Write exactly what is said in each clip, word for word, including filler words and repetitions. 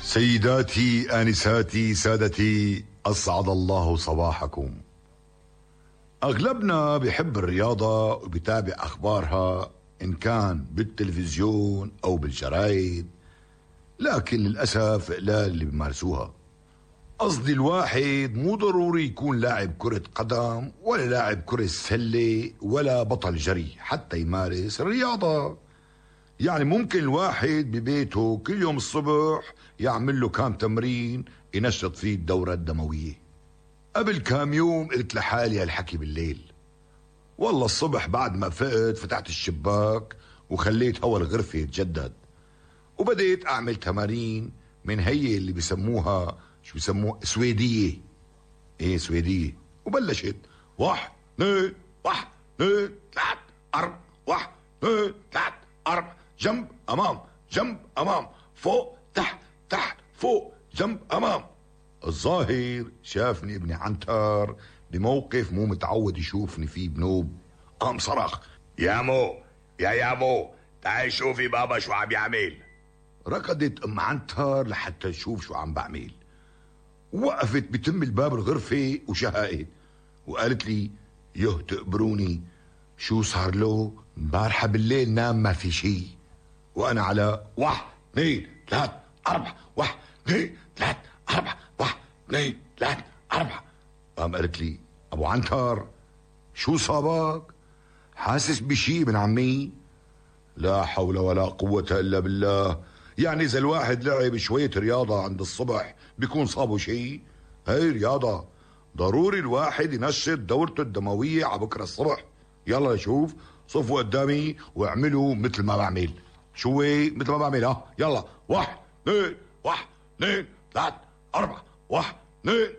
سيداتي آنساتي سادتي، أسعد الله صباحكم. أغلبنا بيحب الرياضة وبيتابع أخبارها إن كان بالتلفزيون أو بالجرايد، لكن للأسف قلال اللي بيمارسوها. قصدي الواحد مو ضروري يكون لاعب كرة قدم ولا لاعب كرة سلة ولا بطل جري حتى يمارس الرياضة. يعني ممكن الواحد ببيته كل يوم الصبح يعمل له كام تمرين ينشط فيه الدورة الدموية. قبل كام يوم قلت لحالي هالحكي بالليل، والله الصبح بعد ما فقت فتحت الشباك وخليت هوا الغرفة يتجدد، وبديت أعمل تمارين من هي اللي بيسموها شو بيسموها سويدية. ايه سويدية. وبلشت واحد اثنين واحد اثنين ثلاث أربع واحد اثنين ثلاث أربع، جنب أمام جنب أمام، فوق تحت تحت فوق، جنب أمام. الظاهر شافني ابن عنتر بموقف مو متعود يشوفني فيه بنوب، قام صرخ: يا مو يا يا مو تعال شوفي بابا شو عم يعمل. ركضت ام عنتر لحتى تشوف شو عم بعمل، وقفت بتم الباب الغرفة وشهقت وقالت لي: يه تقبروني، شو صار له؟ امبارحة بالليل نام ما في شي. وانا على واحد اثنين ثلاث اربع، واحد اثنين ثلاث اربع، واحد اثنين ثلاث اربع. قام قالت لي: ابو عنتر شو صابك؟ حاسس بشي من عمي؟ لا حول ولا قوة الا بالله. يعني اذا الواحد لعب شوية رياضة عند الصبح بيكون صابه شي؟ هاي رياضة، ضروري الواحد ينشط دورته الدموية على بكرة الصبح. يلا شوف، صفوا قدامي واعملوا مثل ما بعمل. شو مثل ما بعمل؟ ها يلا، واحد اثنين واحد اثنين ثلاث اربع، واحد اثنين.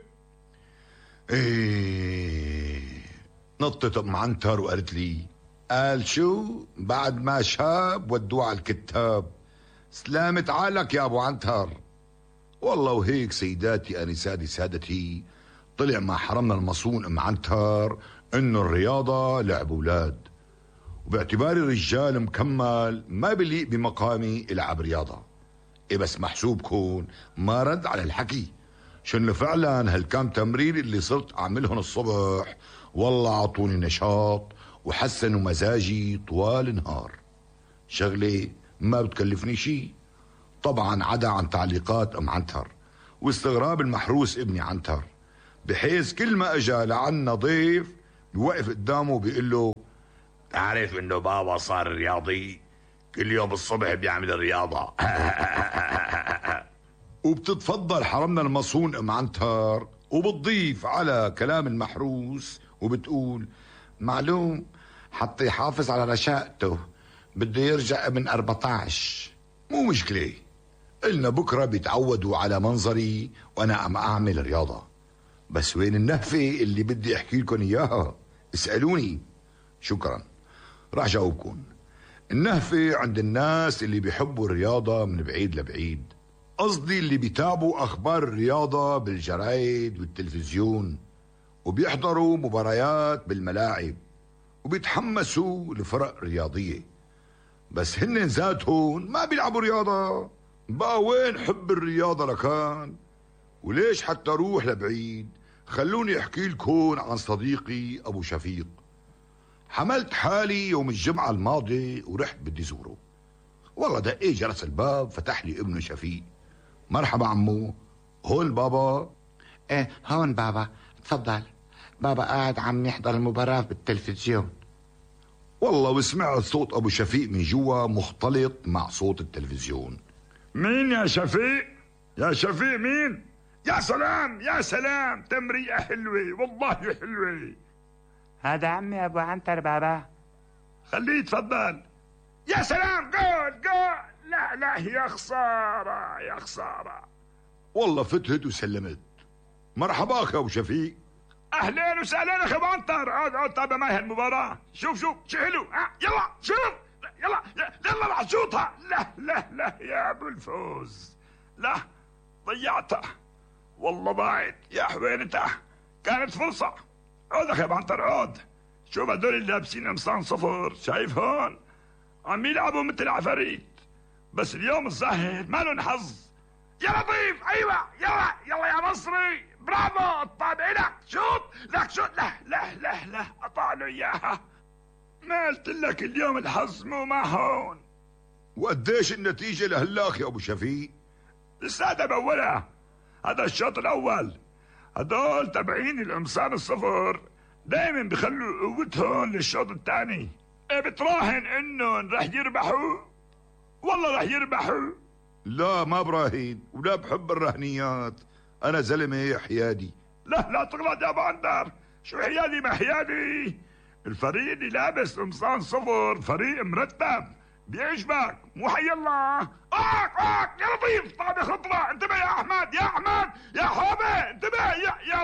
ايه نطت ام عنتر وقالت لي: قال شو؟ بعد ما شاب ودوه على الكتاب. سلامة عقلك يا ابو عنتر. والله وهيك سيداتي انساتي سادتي، طلع ما حرمنا المصون ام عنتر انه الرياضة لعب اولاد، وباعتباري رجال مكمل ما بليق بمقامي العب رياضة. ايه بس محسوبكن ما رد على الحكي، شنو فعلا هالكام تمرين اللي صرت اعملهم الصبح والله عطوني نشاط وحسنوا مزاجي طوال النهار. شغلة ما بتكلفني شي طبعا، عدا عن تعليقات ام عنتر واستغراب المحروس ابني عنتر، بحيث كل ما اجا لعنا ضيف بيوقف قدامه بيقول له: تعرف انه بابا صار رياضي، كل يوم الصبح بيعمل الرياضة. وبتتفضل حرمنا المصون ام عنتر وبتضيف على كلام المحروس وبتقول: معلوم حتى يحافظ على رشاقته بده يرجع ابن أربعتاش. مو مشكلة، قلنا بكرة بيتعودوا على منظري وانا عم اعمل رياضة. بس وين النهفة اللي بدي احكي لكم اياها؟ اسألوني. شكرا، راح جاوبكم. النهفة عند الناس اللي بيحبوا الرياضة من بعيد لبعيد، قصدي اللي بيتابعوا اخبار الرياضة بالجرايد والتلفزيون، وبيحضروا مباريات بالملاعب، وبيتحمسوا لفرق رياضية، بس هن ذاتهم ما بيلعبوا رياضة. بقى وين حب الرياضة لكان؟ وليش حتى روح لبعيد؟ خلوني احكي لكم عن صديقي ابو شفيق. حملت حالي يوم الجمعة الماضي ورحت بدي زوره. والله دقيت جرس الباب، فتح لي ابنه شفيق. مرحبا عمو، هون بابا؟ ايه هون بابا، تفضل. بابا قاعد عم يحضر المباراة بالتلفزيون. والله وسمعت صوت ابو شفيق من جوا مختلط مع صوت التلفزيون. مين يا شفيق؟ يا شفيق مين؟ يا سلام يا سلام، تمرية حلوة والله حلوة. هذا عمي ابو عنتر بابا. خليه يتفضل. يا سلام، جول جول. لا لا يا خسارة يا خسارة. والله فتت وسلمت. مرحبا اخي ابو شفيق. اهلين وسهلين اخي ابو عنتر. اقعد اقعد تابع معي هالمباراة. شوف شوف شو حلو. ها يلا شوف، يلا يلا راح شوطها. لا لا لا يا ابو الفوز، لا ضيعتها والله، ضاعت يا حوينتها، كانت فرصة. عود اخي ابو عنتر عود. شوف هدول اللي لابسين قمصان صفر، شايف هون عم يلعبوا مثل عفاريت، بس اليوم الظاهر ما لهم حظ. يا لطيف ايوه يلا يلا يا مصري برافو الطابع لك شوط لك شوط لا لا لا لا قطع له اياها. ما قلت لك اليوم الحظ مو معهون. وقديش النتيجة لهلاك يا ابو شفيق؟ لساتها بأولها. هذا الشوط الاول. هدول تبعين القمصان الصفر دايما بيخلوا قوتهم للشوط الثاني. ايه بتراهن انهم رح يربحوا؟ والله رح يربحوا. لا ما براهن ولا بحب الرهنيات، انا زلمة حيادي. لا لا تغلط يا ابو عنتر، شو حيادي ما حيادي؟ الفريق اللي لابس قمصان صفر فريق مرتب بيعجبك مو حي الله. اك اك يا لطيف طابة خطرة، انتبه يا احمد يا احمد يا حوبة انتبه يا يا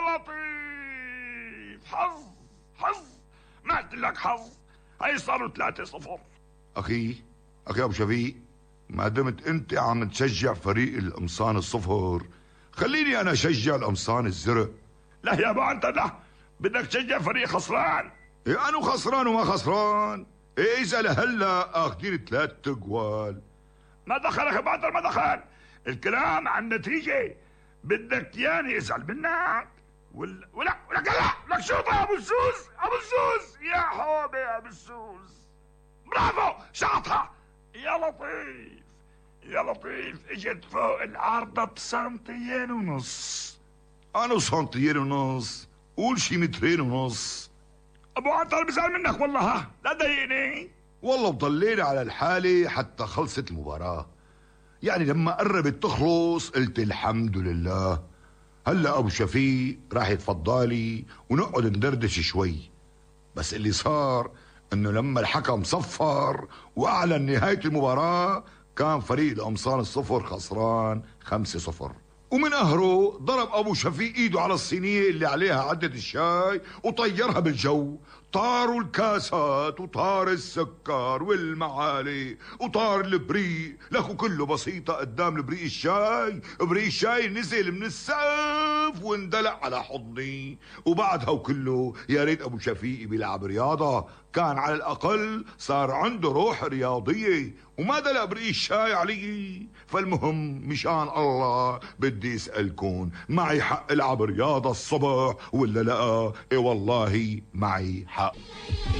لطيف. حظ حظ ما قلت لك حظ. هي صاروا ثلاثة صفر. اخي اخي ابو شفيق، ما دمت انت عم تشجع فريق القمصان الصفر خليني انا اشجع القمصان الزرق. لا يا ابو عنتر لا، بدك تشجع فريق خسران. إيه انا خسران وما خسران؟ إيه اذا لهلا اخذين ثلاث تقوال. ما دخلك يا ابو عنتر ما دخل. الكلام عن النتيجة. بدك ياني ازعل منك ولا ولا ولا لا لك شوطة يا ابو السوس ابو السوس يا حوبة يا ابو السوس. برافو شاطها يا لطيف يا لطيف. اجت فوق العارضة بسنتين ونص. انا سنتين ونص، قول شي مترين ونص. ابو عنتر بزعل منك والله. ها لا تضايقني. والله وضلينا على الحالة حتى خلصت المباراة، يعني لما قربت تخلص قلت الحمد لله. هلا ابو شفيق راح يتفضلي ونقعد ندردش شوي. بس اللي صار انه لما الحكم صفر واعلن نهاية المباراة كان فريق القمصان الصفر خسران خمسة صفر. ومن قهره ضرب ابو شفيق ايده على الصينية اللي عليها عدة الشاي وطيرها بالجو. طاروا الكاسات وطار السكر والمعالي وطار البريق، لكو كله بسيطة قدام البريق الشاي. بريق الشاي نزل من السقف واندلع على حضني. وبعدها وكله يا ريت ابو شفيق بيلعب رياضة، كان على الاقل صار عنده روح رياضية وما دلق بريق الشاي علي. فالمهم مشان الله بدي اسألكم، معي حق العب رياضة الصبح ولا لا؟ اي والله معي حق.